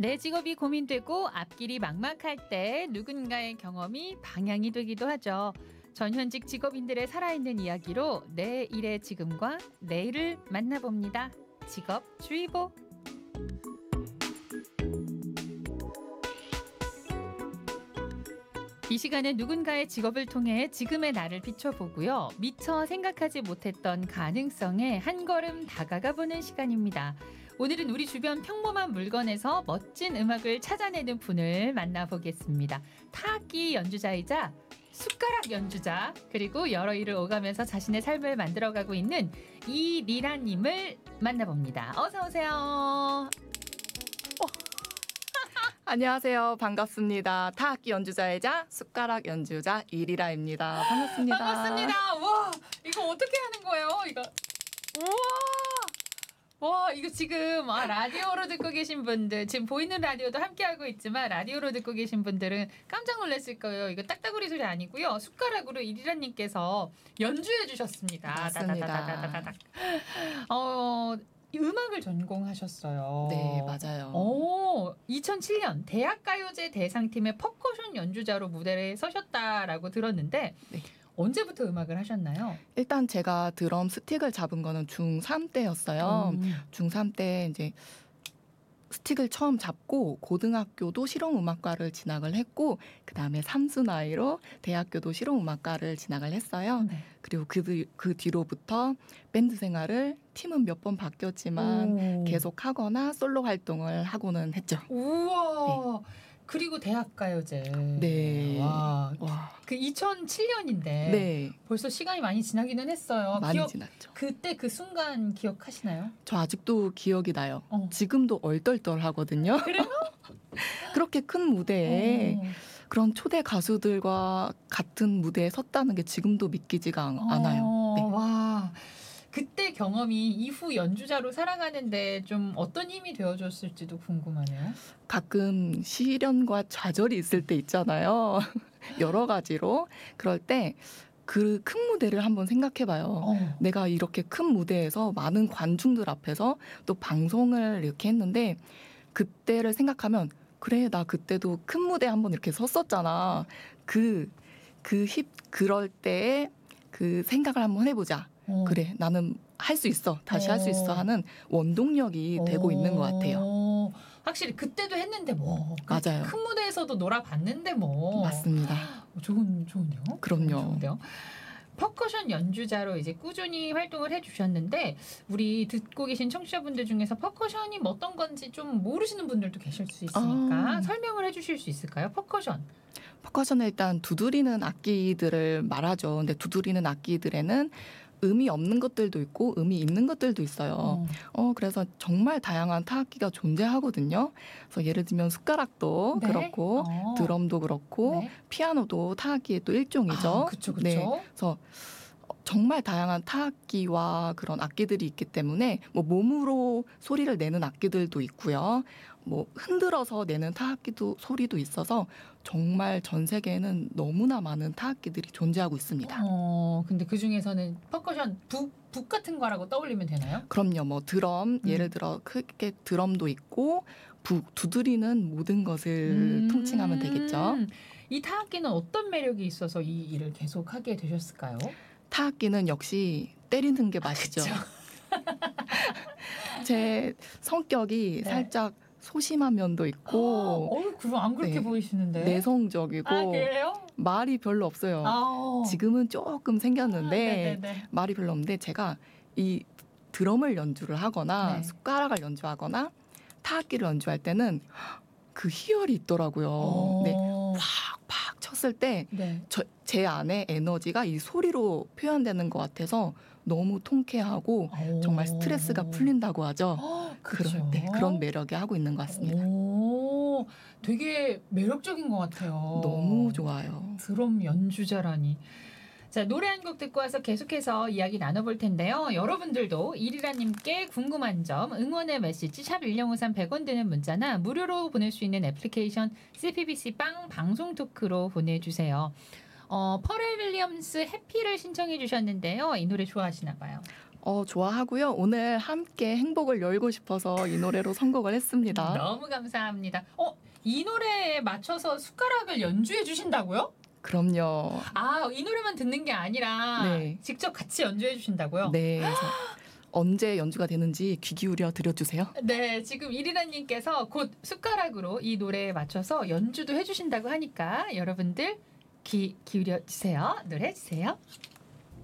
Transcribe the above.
내 직업이 고민되고 앞길이 막막할 때 누군가의 경험이 방향이 되기도 하죠. 전현직 직업인들의 살아있는 이야기로 내 일의 지금과 내일을 만나봅니다. 직업주의보. 이 시간은 누군가의 직업을 통해 지금의 나를 비춰보고요. 미처 생각하지 못했던 가능성에 한 걸음 다가가보는 시간입니다. 오늘은 우리 주변 평범한 물건에서 멋진 음악을 찾아내는 분을 만나보겠습니다. 타악기 연주자이자 숟가락 연주자, 그리고 여러 일을 오가면서 자신의 삶을 만들어가고 있는 이리라님을 만나봅니다. 어서 오세요. 안녕하세요. 반갑습니다. 타악기 연주자이자 숟가락 연주자 이리라입니다. 반갑습니다. 반갑습니다. 와, 이거 어떻게 하는 거예요? 이거. 우와. 와, 이거 지금 라디오로 듣고 계신 분들, 지금 보이는 라디오도 함께하고 있지만 라디오로 듣고 계신 분들은 깜짝 놀랐을 거예요. 이거 딱따구리 소리 아니고요. 숟가락으로 이리라님께서 연주해 주셨습니다. 맞습니다. 다다다다다다닥. 음악을 전공하셨어요. 네, 맞아요. 2007년 대학가요제 대상팀의 퍼커션 연주자로 무대에 서셨다라고 들었는데 네. 언제부터 음악을 하셨나요? 일단 제가 드럼 스틱을 잡은 거는 중3 때였어요. 중3 때 이제 스틱을 처음 잡고 고등학교도 실용음악과를 진학을 했고 그다음에 삼수 나이로 대학교도 실용음악과를 진학을 했어요. 네. 그리고 그 뒤로부터 밴드 생활을 팀은 몇 번 바뀌었지만 계속 하거나 솔로 활동을 하고는 했죠. 우와. 네. 그리고 대학가요제. 네. 와. 그 2007년인데 네. 벌써 시간이 많이 지나기는 했어요. 많이 지났죠. 그때 그 순간 기억하시나요? 저 아직도 기억이 나요. 지금도 얼떨떨하거든요. 그래요? 그렇게 큰 무대에 그런 초대 가수들과 같은 무대에 섰다는 게 지금도 믿기지가 않아요. 네. 와. 그때 경험이 이후 연주자로 살아가는데 좀 어떤 힘이 되어줬을지도 궁금하네요. 가끔 시련과 좌절이 있을 때 있잖아요. 여러 가지로. 그럴 때 그 큰 무대를 한번 생각해봐요. 내가 이렇게 큰 무대에서 많은 관중들 앞에서 또 방송을 이렇게 했는데 그때를 생각하면 그래 나 그때도 큰 무대에 한번 이렇게 섰었잖아. 그럴 때의 그 생각을 한번 해보자. 그래 나는 할 수 있어. 다시 할 수 있어 하는 원동력이 되고 있는 것 같아요. 확실히 그때도 했는데 뭐. 맞아요. 큰 무대에서도 놀아봤는데 뭐. 맞습니다. 좋은데요? 그럼요. 좋은데요? 퍼커션 연주자로 이제 꾸준히 활동을 해주셨는데 우리 듣고 계신 청취자분들 중에서 퍼커션이 어떤 건지 좀 모르시는 분들도 계실 수 있으니까 설명을 해주실 수 있을까요? 퍼커션은 일단 두드리는 악기들을 말하죠. 근데 두드리는 악기들에는 음이 없는 것들도 있고 음이 있는 것들도 있어요. 그래서 정말 다양한 타악기가 존재하거든요. 그래서 예를 들면 숟가락도 네? 그렇고 드럼도 그렇고 네. 피아노도 타악기의 또 일종이죠. 그렇죠. 네. 그래서 정말 다양한 타악기와 그런 악기들이 있기 때문에 뭐 몸으로 소리를 내는 악기들도 있고요. 뭐 흔들어서 내는 타악기도 소리도 있어서 정말 전 세계에는 너무나 많은 타악기들이 존재하고 있습니다. 근데 그 중에서는 퍼커션 북 같은 거라고 떠올리면 되나요? 그럼요. 뭐 드럼 예를 들어 크게 드럼도 있고 북 두드리는 모든 것을 통칭하면 되겠죠. 이 타악기는 어떤 매력이 있어서 이 일을 계속 하게 되셨을까요? 타악기는 역시 때리는 게 맛이죠. 제 성격이 살짝 소심한 면도 있고 그럼 안 그렇게 보이시는데 내성적이고 그래요? 말이 별로 없어요. 지금은 조금 생겼는데 말이 별로 없는데 제가 이 드럼을 연주를 하거나 숟가락을 연주하거나 타악기를 연주할 때는 그 희열이 있더라고요. 네, 팍팍 쳤을 때 제 안에 에너지가 이 소리로 표현되는 것 같아서 너무 통쾌하고 정말 스트레스가 풀린다고 하죠. 그런 매력이 하고 있는 것 같습니다. 되게 매력적인 것 같아요. 너무 좋아요. 드럼 연주자라니. 자, 노래 한 곡 듣고 와서 계속해서 이야기 나눠볼 텐데요. 여러분들도 이리라님께 궁금한 점, 응원의 메시지 샵 1053 100원 드는 문자나 무료로 보낼 수 있는 애플리케이션 CPBC 빵 방송 토크로 보내주세요. 퍼렐 윌리엄스 해피를 신청해 주셨는데요. 이 노래 좋아하시나 봐요. 좋아하고요. 오늘 함께 행복을 열고 싶어서 이 노래로 선곡을 했습니다. 너무 감사합니다. 이 노래에 맞춰서 숟가락을 연주해 주신다고요? 그럼요. 이 노래만 듣는 게 아니라 네. 직접 같이 연주해 주신다고요? 네. 그래서 언제 연주가 되는지 귀 기울여 들어주세요. 네, 지금 이리나님께서 곧 숟가락으로 이 노래에 맞춰서 연주도 해주신다고 하니까 여러분들 귀 기울여 주세요. 노래 주세요.